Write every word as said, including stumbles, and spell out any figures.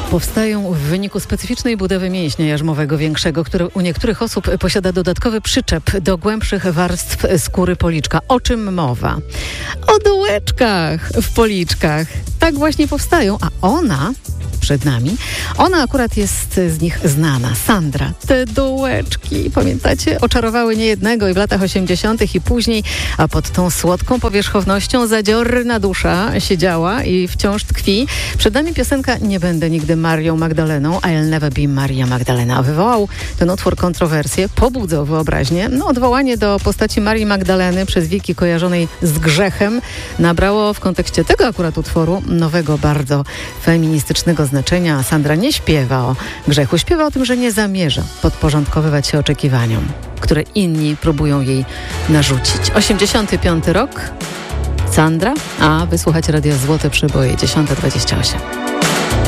Powstają w wyniku specyficznej budowy mięśnia jarzmowego większego, który u niektórych osób posiada dodatkowy przyczep do głębszych warstw skóry policzka. O czym mowa? O dołeczkach w policzkach. Tak właśnie powstają, a ona przed nami. Ona akurat jest z nich znana. Sandra. Te dołeczki, pamiętacie? Oczarowały niejednego i w latach osiemdziesiątych i później, a pod tą słodką powierzchownością zadziorna dusza siedziała i wciąż tkwi. Przed nami piosenka Nie będę nigdy Marią Magdaleną, I'll never be Maria Magdalena. Wywołał ten utwór kontrowersję, pobudzał wyobraźnię. No, odwołanie do postaci Marii Magdaleny przez wieki kojarzonej z grzechem nabrało w kontekście tego akurat utworu nowego, bardzo feministycznego znaczenia. Sandra nie śpiewa o grzechu, śpiewa o tym, że nie zamierza podporządkowywać się oczekiwaniom, które inni próbują jej narzucić. osiemdziesiąty piąty rok, Sandra, a wysłuchać radia Złote Przeboje, dziesiąta dwadzieścia osiem.